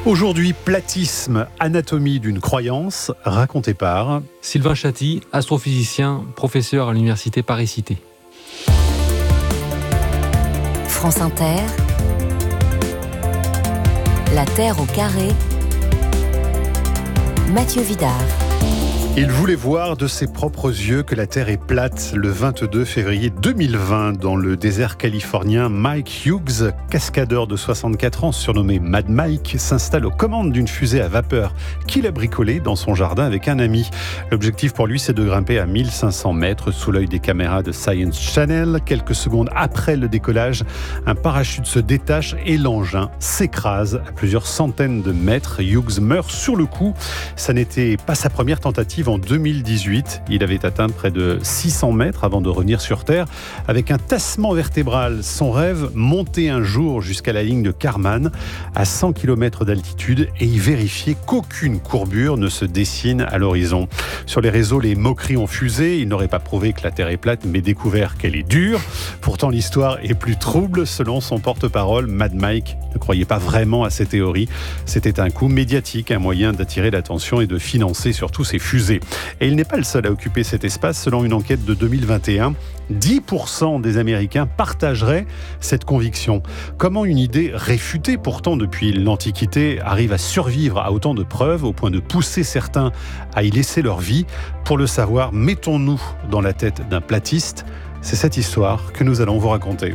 Aujourd'hui, platisme, anatomie d'une croyance, raconté par Sylvain Chaty, astrophysicien, professeur à l'université Paris-Cité. France Inter, la Terre au carré, Mathieu Vidard. Il voulait voir de ses propres yeux que la Terre est plate le 22 février 2020 dans le désert californien. Mike Hughes, cascadeur de 64 ans surnommé Mad Mike, s'installe aux commandes d'une fusée à vapeur qu'il a bricolée dans son jardin avec un ami. L'objectif pour lui, c'est de grimper à 1500 mètres sous l'œil des caméras de Science Channel. Quelques secondes après le décollage, un parachute se détache et l'engin s'écrase à plusieurs centaines de mètres. Hughes meurt sur le coup. Ça n'était pas sa première tentative. En 2018, il avait atteint près de 600 mètres avant de revenir sur Terre. Avec un tassement vertébral, son rêve, monter un jour jusqu'à la ligne de Kármán, à 100 km d'altitude, et y vérifier qu'aucune courbure ne se dessine à l'horizon. Sur les réseaux, les moqueries ont fusé. Il n'aurait pas prouvé que la Terre est plate, mais découvert qu'elle est dure. Pourtant, l'histoire est plus trouble. Selon son porte-parole, Mad Mike ne croyait pas vraiment à ces théories. C'était un coup médiatique, un moyen d'attirer l'attention et de financer surtout ses fusées. Et il n'est pas le seul à occuper cet espace. Selon une enquête de 2021, 10% des Américains partageraient cette conviction. Comment une idée réfutée pourtant depuis l'Antiquité arrive à survivre à autant de preuves au point de pousser certains à y laisser leur vie? Pour le savoir, mettons-nous dans la tête d'un platiste. C'est cette histoire que nous allons vous raconter.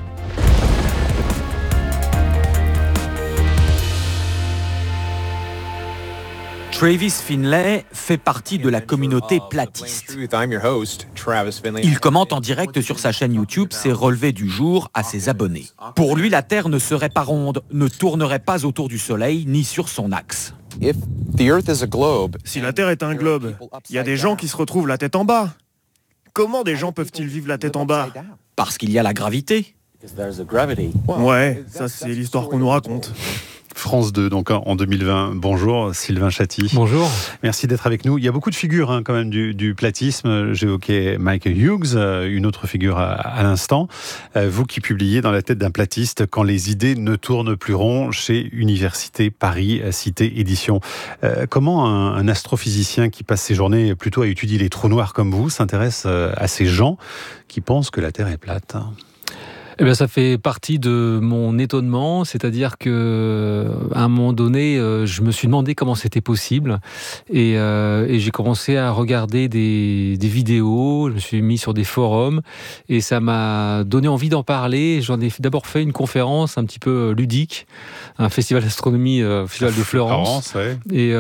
Travis Finlay fait partie de la communauté platiste. Il commente en direct sur sa chaîne YouTube ses relevés du jour à ses abonnés. Pour lui, la Terre ne serait pas ronde, ne tournerait pas autour du Soleil ni sur son axe. Si la Terre est un globe, il y a des gens qui se retrouvent la tête en bas. Comment des gens peuvent-ils vivre la tête en bas? Parce qu'il y a la gravité. Ouais, ça c'est l'histoire qu'on nous raconte. France 2, donc en 2020. Bonjour Sylvain Chaty. Bonjour. Merci d'être avec nous. Il y a beaucoup de figures quand même du platisme. J'ai évoqué Mike Hughes, une autre figure à l'instant. Vous qui publiez dans la tête d'un platiste quand les idées ne tournent plus rond chez Université Paris Cité Édition. Comment un astrophysicien qui passe ses journées plutôt à étudier les trous noirs comme vous s'intéresse à ces gens qui pensent que la Terre est plate ? Eh bien, ça fait partie de mon étonnement, c'est-à-dire que à un moment donné, je me suis demandé comment c'était possible, et j'ai commencé à regarder des vidéos. Je me suis mis sur des forums, et ça m'a donné envie d'en parler. J'en ai d'abord fait une conférence un petit peu ludique, un festival d'astronomie, festival de Florence, ouais.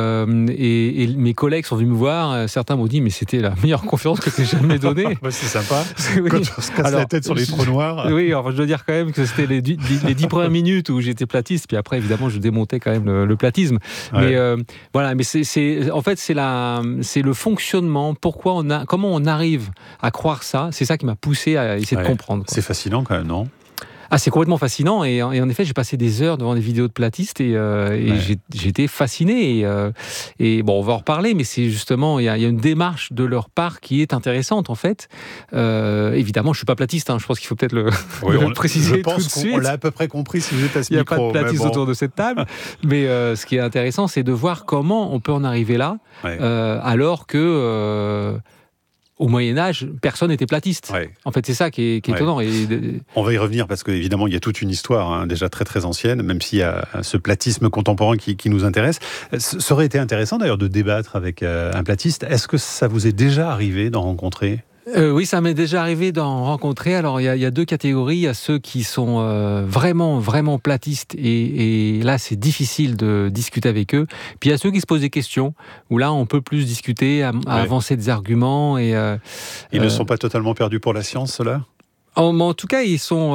et mes collègues sont venus me voir. Certains m'ont dit mais c'était la meilleure conférence que j'ai jamais donnée. Bah, c'est sympa. Oui. Quand on se casse la tête sur les trous noirs. Oui, enfin, je dois dire quand même que c'était les 10 premières minutes où j'étais platiste, puis après évidemment je démontais quand même le platisme. Ouais. Mais voilà, mais en fait c'est le fonctionnement. Comment on arrive à croire ça? C'est ça qui m'a poussé à essayer de comprendre. C'est fascinant quand même, non? Ah, c'est complètement fascinant, et en effet j'ai passé des heures devant des vidéos de platistes, et j'étais fasciné, et bon, on va en reparler, mais c'est justement il y a une démarche de leur part qui est intéressante en fait. Évidemment je suis pas platiste, je pense qu'il faut peut-être le préciser tout de suite. On l'a à peu près compris si vous êtes à ce micro. Il n'y a pas de platiste autour de cette table, mais ce qui est intéressant c'est de voir comment on peut en arriver là, alors que au Moyen-Âge, personne n'était platiste. Ouais. En fait, c'est ça qui est étonnant. On va y revenir parce qu'évidemment, il y a toute une histoire déjà très très ancienne, même s'il y a ce platisme contemporain qui nous intéresse. Ça aurait été intéressant d'ailleurs de débattre avec un platiste. Est-ce que ça vous est déjà arrivé d'en rencontrer ? Oui, ça m'est déjà arrivé d'en rencontrer. Alors, il y a deux catégories. Il y a ceux qui sont vraiment, vraiment platistes, et là, c'est difficile de discuter avec eux. Puis, il y a ceux qui se posent des questions, où là, on peut plus discuter, avancer des arguments. Ils ne sont pas totalement perdus pour la science, ceux-là ? En tout cas, ils sont.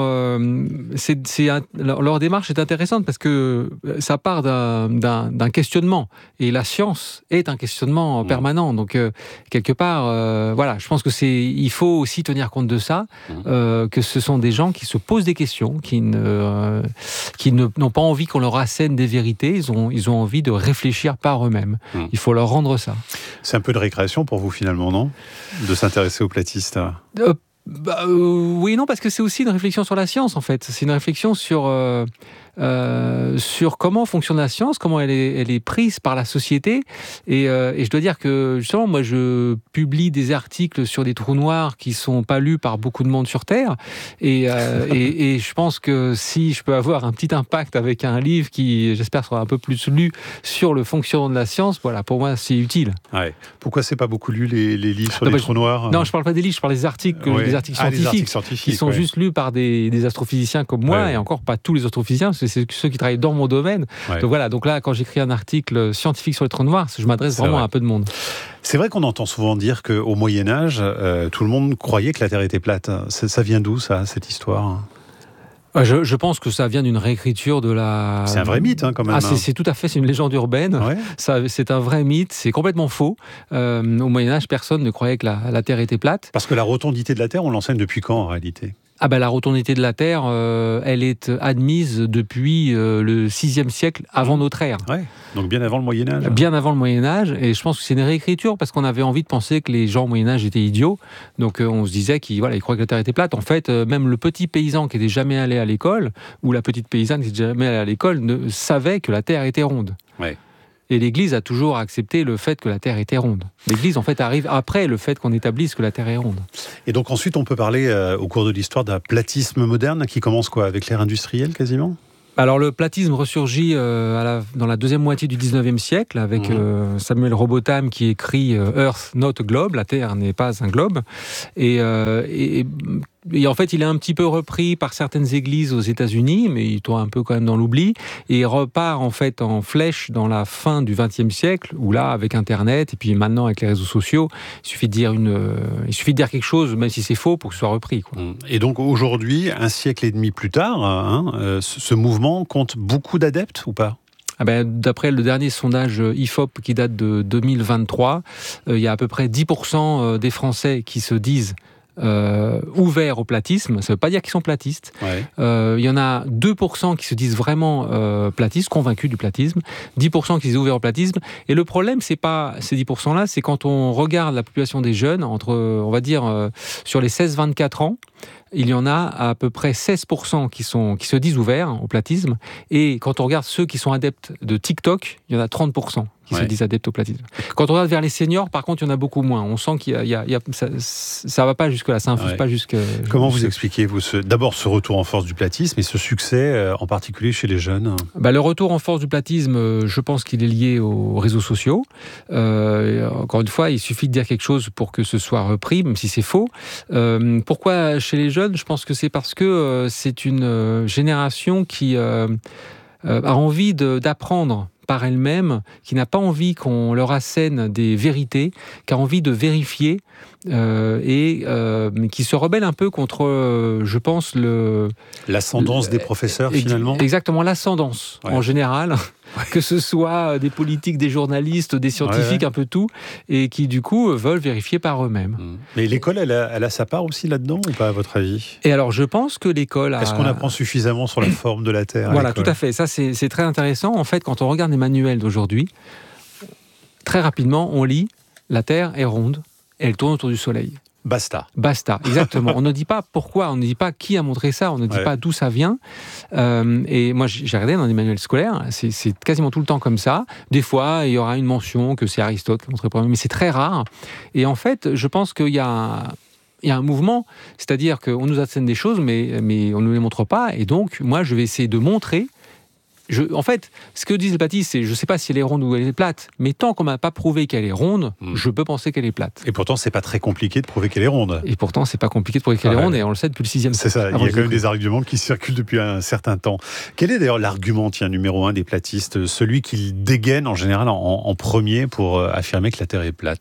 Leur démarche est intéressante parce que ça part d'un questionnement, et la science est un questionnement permanent. Donc quelque part, voilà, je pense que il faut aussi tenir compte de ça, que ce sont des gens qui se posent des questions, qui n'ont pas envie qu'on leur assène des vérités. Ils ont envie de réfléchir par eux-mêmes. Il faut leur rendre ça. C'est un peu de récréation pour vous finalement, non ? De s'intéresser aux platistes. Oui, non, parce que c'est aussi une réflexion sur la science, en fait. C'est une réflexion sur sur comment fonctionne la science, comment elle est prise par la société. Et je dois dire que justement, moi, je publie des articles sur des trous noirs qui sont pas lus par beaucoup de monde sur Terre. Et je pense que si je peux avoir un petit impact avec un livre qui, j'espère, sera un peu plus lu sur le fonctionnement de la science, voilà, pour moi, c'est utile. Ouais. Pourquoi c'est pas beaucoup lu les livres sur les trous noirs? Non, je parle pas des livres, je parle des articles, des articles scientifiques, qui sont juste lus par des astrophysiciens comme moi, et encore pas tous les astrophysiciens, c'est ceux qui travaillent dans mon domaine. Ouais. Donc voilà, donc là, quand j'écris un article scientifique sur les trous noirs, je m'adresse vraiment à un peu de monde. C'est vrai qu'on entend souvent dire qu'au Moyen-Âge, tout le monde croyait que la Terre était plate. Ça vient d'où, ça, cette histoire ? Je pense que ça vient d'une réécriture de la... C'est un vrai mythe, quand même. C'est tout à fait, c'est une légende urbaine. Ouais. C'est un vrai mythe, c'est complètement faux. Au Moyen-Âge, personne ne croyait que la Terre était plate. Parce que la rotondité de la Terre, on l'enseigne depuis quand, en réalité ? La rotondité de la Terre, elle est admise depuis le 6e siècle avant notre ère. Ouais, donc bien avant le Moyen-Âge. Bien avant le Moyen-Âge, et je pense que c'est une réécriture parce qu'on avait envie de penser que les gens au Moyen-Âge étaient idiots. Donc on se disait qu'ils croyaient que la Terre était plate. En fait, même le petit paysan qui n'était jamais allé à l'école, ou la petite paysanne qui n'était jamais allée à l'école, savait que la Terre était ronde. Ouais. Et l'Église a toujours accepté le fait que la Terre était ronde. L'Église, en fait, arrive après le fait qu'on établisse que la Terre est ronde. Et donc ensuite, on peut parler, au cours de l'histoire, d'un platisme moderne qui commence avec l'ère industrielle, quasiment ? Alors le platisme ressurgit dans la deuxième moitié du 19e siècle avec Samuel Robotham qui écrit « Earth not a globe », la Terre n'est pas un globe. Et en fait, il est un petit peu repris par certaines églises aux États-Unis, mais il tombe un peu quand même dans l'oubli. Et il repart en fait en flèche dans la fin du XXe siècle, où là, avec Internet et puis maintenant avec les réseaux sociaux, il suffit de dire quelque chose, même si c'est faux, pour que ce soit repris, quoi. Et donc aujourd'hui, un siècle et demi plus tard, ce mouvement compte beaucoup d'adeptes ou pas ? D'après le dernier sondage IFOP qui date de 2023, il y a à peu près 10% des Français qui se disent ouverts au platisme. Ça ne veut pas dire qu'ils sont platistes. Ouais. Y en a 2% qui se disent vraiment platistes, convaincus du platisme, 10% qui se disent ouverts au platisme. Et le problème, c'est pas ces 10%-là, c'est quand on regarde la population des jeunes, on va dire, sur les 16-24 ans, il y en a à peu près 16% qui se disent ouverts au platisme. Et quand on regarde ceux qui sont adeptes de TikTok, il y en a 30% qui se disent adeptes au platisme. Quand on regarde vers les seniors, par contre, il y en a beaucoup moins. On sent qu'il y a ça va pas jusque-là, ça infuse pas jusque... Comment vous expliquez, d'abord ce retour en force du platisme et ce succès, en particulier chez les jeunes ? Le retour en force du platisme, je pense qu'il est lié aux réseaux sociaux. Encore une fois, il suffit de dire quelque chose pour que ce soit repris, même si c'est faux. Pourquoi chez les jeunes ? Je pense que c'est parce que c'est une génération qui a envie d'apprendre par elle-même, qui n'a pas envie qu'on leur assène des vérités, qui a envie de vérifier mais qui se rebelle un peu contre, je pense, l'ascendance des professeurs, finalement. Exactement, l'ascendance, en général, que ce soit des politiques, des journalistes, des scientifiques, un peu tout, et qui, du coup, veulent vérifier par eux-mêmes. Mais l'école, elle a sa part aussi là-dedans, ou pas, à votre avis ? Et alors, je pense que l'école a... Est-ce qu'on apprend suffisamment sur la forme de la Terre ? Voilà, tout à fait. Ça, c'est très intéressant. En fait, quand on regarde les manuels d'aujourd'hui, très rapidement, on lit « La Terre est ronde ». Elle tourne autour du Soleil. Basta, exactement. On ne dit pas pourquoi, on ne dit pas qui a montré ça, on ne dit pas d'où ça vient. Et moi, j'ai regardé dans des manuels scolaires, c'est quasiment tout le temps comme ça. Des fois, il y aura une mention que c'est Aristote qui a montré le premier, mais c'est très rare. Et en fait, je pense qu'il y a un mouvement, c'est-à-dire qu'on nous assène des choses, mais on ne nous les montre pas. Et donc, moi, je vais essayer de montrer. En fait, ce que disent les platistes, c'est je ne sais pas si elle est ronde ou elle est plate, mais tant qu'on ne m'a pas prouvé qu'elle est ronde, je peux penser qu'elle est plate. Et pourtant, c'est pas très compliqué de prouver qu'elle est ronde. Et pourtant, c'est pas compliqué de prouver qu'elle est ronde, et on le sait depuis le 6e siècle. C'est ça, il y a quand même des arguments qui circulent depuis un certain temps. Quel est d'ailleurs l'argument, numéro 1 des platistes, celui qu'ils dégainent en général en premier pour affirmer que la Terre est plate ?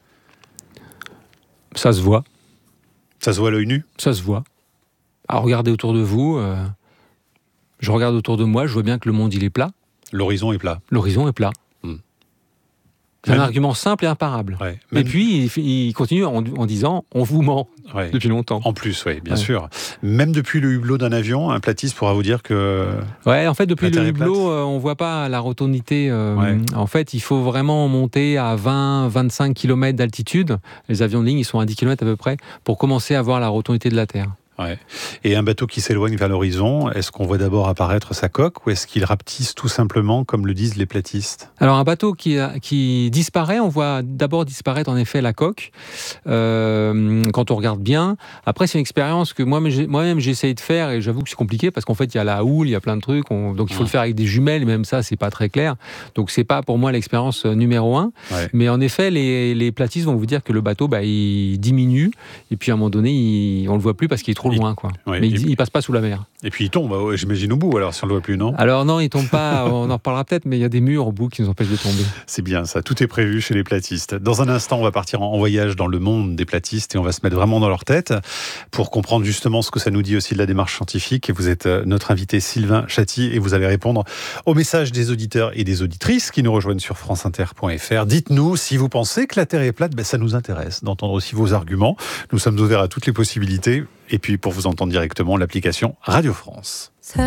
Ça se voit. Ça se voit à l'œil nu ? Ça se voit. Alors, regardez autour de vous... Je regarde autour de moi, je vois bien que le monde, il est plat. L'horizon est plat. L'horizon est plat. C'est un argument simple et imparable. Ouais, et puis, il continue en disant « on vous ment depuis longtemps ». En plus, oui, bien sûr. Même depuis le hublot d'un avion, un platiste pourra vous dire que... Ouais, en fait, depuis le hublot, on ne voit pas la rotondité. En fait, il faut vraiment monter à 20-25 km d'altitude. Les avions de ligne, ils sont à 10 km à peu près, pour commencer à voir la rotondité de la Terre. Ouais. Et un bateau qui s'éloigne vers l'horizon, est-ce qu'on voit d'abord apparaître sa coque ou est-ce qu'il rapetisse tout simplement comme le disent les platistes ? Alors un bateau qui disparaît, on voit d'abord disparaître en effet la coque quand on regarde bien. Après c'est une expérience que moi-même j'ai essayé de faire et j'avoue que c'est compliqué parce qu'en fait il y a la houle, il y a plein de trucs, donc il faut le faire avec des jumelles et même ça c'est pas très clair. Donc c'est pas pour moi l'expérience numéro 1. Ouais. Mais en effet les platistes vont vous dire que le bateau il diminue et puis à un moment donné on le voit plus parce qu'il est trop loin, quoi. Ouais, mais il passe pas sous la mer. Et puis il tombe, j'imagine, au bout, alors si on le voit plus, non ? Alors non, il tombe pas, on en reparlera peut-être, mais il y a des murs au bout qui nous empêchent de tomber. C'est bien ça, tout est prévu chez les platistes. Dans un instant, on va partir en voyage dans le monde des platistes et on va se mettre vraiment dans leur tête pour comprendre justement ce que ça nous dit aussi de la démarche scientifique. Et vous êtes notre invité Sylvain Chatty et vous allez répondre aux messages des auditeurs et des auditrices qui nous rejoignent sur franceinter.fr. Dites-nous si vous pensez que la Terre est plate, ça nous intéresse d'entendre aussi vos arguments. Nous sommes ouverts à toutes les possibilités. Et puis pour vous entendre directement, l'application Radio France.